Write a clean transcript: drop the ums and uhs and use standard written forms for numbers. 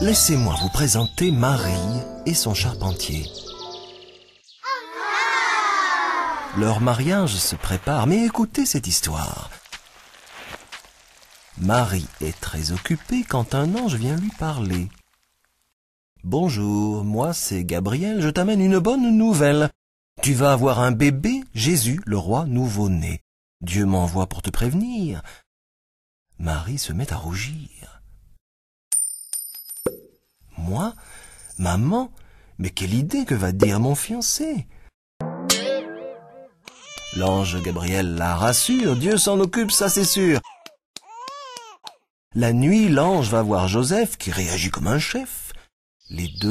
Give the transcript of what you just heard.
Laissez-moi vous présenter Marie et son charpentier. Leur mariage se prépare, mais écoutez cette histoire. Marie est très occupée quand un ange vient lui parler. « Bonjour, moi c'est Gabriel, je t'amène une bonne nouvelle. Tu vas avoir un bébé, Jésus, le roi nouveau-né. Dieu m'envoie pour te prévenir. » Marie se met à rougir. « Moi, maman, mais quelle idée que va dire mon fiancé ?» L'ange Gabriel la rassure, Dieu s'en occupe, ça c'est sûr. La nuit, l'ange va voir Joseph qui réagit comme un chef. Les deux